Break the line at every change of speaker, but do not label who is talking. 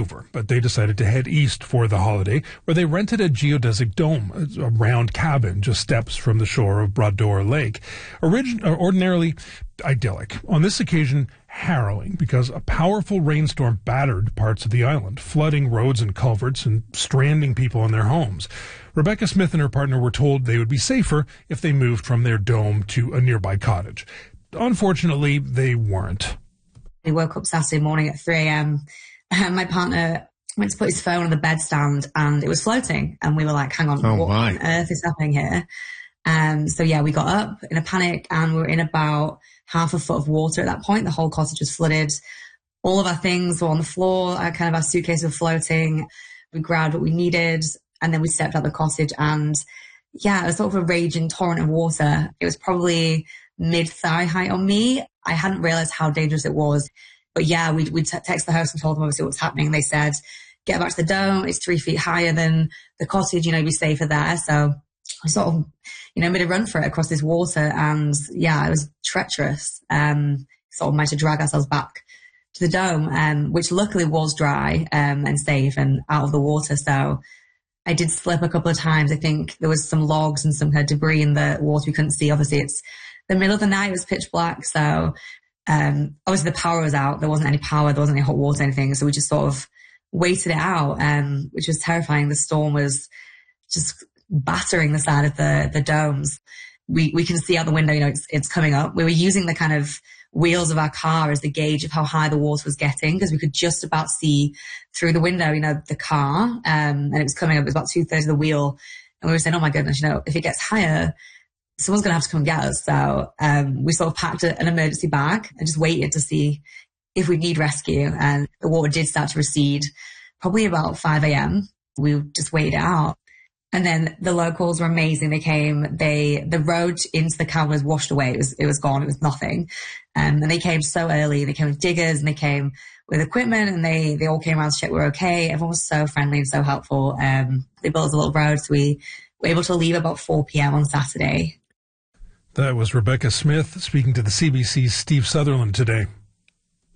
over, but they decided to head east for the holiday, where they rented a geodesic dome, a round cabin just steps from the shore of Bras-d'Or Lake. Ordinarily idyllic. On this occasion, harrowing, because a powerful rainstorm battered parts of the island, flooding roads and culverts and stranding people in their homes. Rebecca Smith and her partner were told they would be safer if they moved from their dome to a nearby cottage. Unfortunately, they weren't.
We woke up Saturday morning at 3 a.m. My partner went to put his phone on the bedstand and it was floating. And we were like, hang on, what on earth is happening here? So yeah, we got up in a panic and we were in about half a foot of water at that point. The whole cottage was flooded. All of our things were on the floor. Our suitcases were floating. We grabbed what we needed and then we stepped out the cottage and yeah, it was sort of a raging torrent of water. It was probably mid-thigh height on me. I hadn't realized how dangerous it was. But yeah, we texted the host and told them obviously what's happening. They said, get back to the dome. It's 3 feet higher than the cottage, be safer there. So I sort of, made a run for it across this water. And yeah, it was treacherous. Sort of managed to drag ourselves back to the dome, which luckily was dry and safe and out of the water. So I did slip a couple of times. I think there was some logs and some kind of debris in the water we couldn't see. Obviously, it's the middle of the night. It was pitch black. So obviously the power was out. There wasn't any power. There wasn't any hot water or anything. So we just sort of waited it out, which was terrifying. The storm was just battering the side of the domes. We can see out the window, it's coming up. We were using the kind of wheels of our car as the gauge of how high the water was getting because we could just about see through the window, the car, and it was coming up. It was about 2/3 of the wheel. And we were saying, oh my goodness, if it gets higher, someone's going to have to come and get us. So we sort of packed an emergency bag and just waited to see if we'd need rescue. And the water did start to recede probably about 5 a.m. We just waited it out. And then the locals were amazing. They came, the road into the cabin was washed away. It was gone. It was nothing. And they came so early. They came with diggers and they came with equipment and they all came around to check we're okay. Everyone was so friendly and so helpful. They built us a little road. So we were able to leave about 4 p.m. on Saturday.
That was Rebecca Smith speaking to the CBC's Steve Sutherland today.